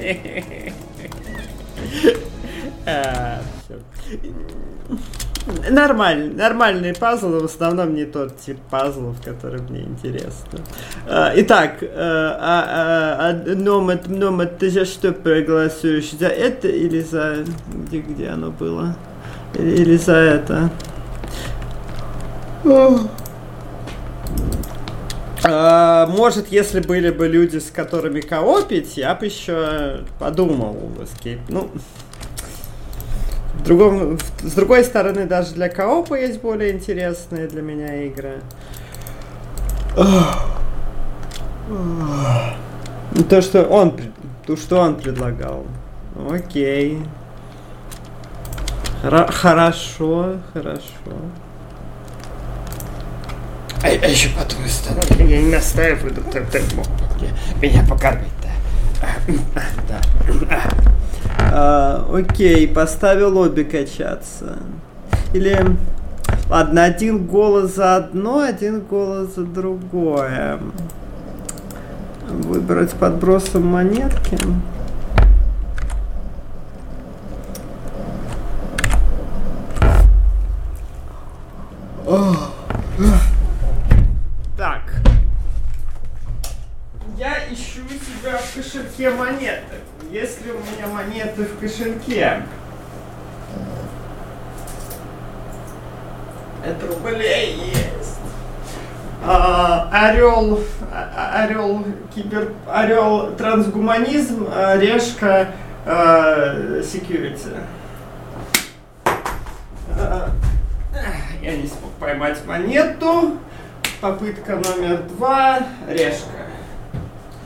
Нормальные пазлы, в основном не тот тип пазлов, который мне интересно. Итак, Номад, ты за что проголосуешь? За это или за... Где оно было? Или за это? Может, если были бы люди, с которыми коопить, я бы еще подумал в Escape. Ну... С другой стороны, даже для коопа есть более интересные для меня игры. То, что он предлагал. Окей. Хорошо. А еще по твою сторону. Я не настаиваю, ты мог меня покормить-то. Да. Окей, поставил обе качаться. Или... Ладно, один голос за одно, один голос за другое. Выбрать подбросом монетки. Так. Я ищу себя в кошельке монеты. Есть ли у меня монеты в кошельке? Это рублей есть. Орел трансгуманизм, решка security. Я не смог поймать монету. Попытка номер 2, решка.